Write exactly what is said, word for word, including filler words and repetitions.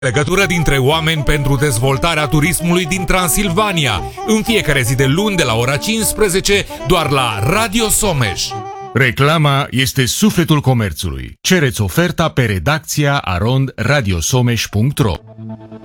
Legătură dintre oameni pentru dezvoltarea turismului din Transilvania, în fiecare zi de luni de la ora cincisprezece, doar la Radio Someș. Reclama este sufletul comerțului. Cereți oferta pe redacția arond radiosomeș punct ro.